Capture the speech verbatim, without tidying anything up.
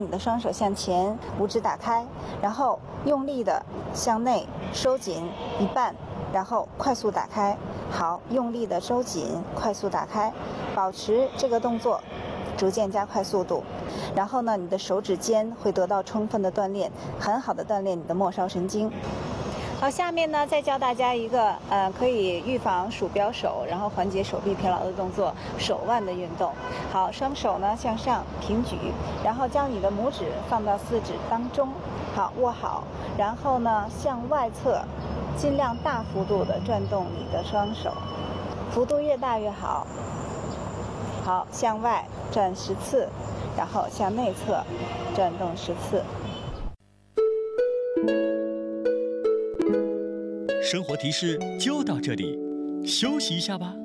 你的双手向前，五指打开，然后用力的向内收紧一半，然后快速打开。好，用力的收紧，快速打开，保持这个动作，逐渐加快速度。然后呢，你的手指尖会得到充分的锻炼，很好的锻炼你的末梢神经。好，下面呢再教大家一个呃可以预防鼠标手，然后缓解手臂疲劳的动作——手腕的运动。好，双手呢向上平举，然后将你的拇指放到四指当中，好，握好，然后呢向外侧，尽量大幅度的转动你的双手，幅度越大越好。好，向外转十次，然后向内侧转动十次。 生活提示就到这里，休息一下吧。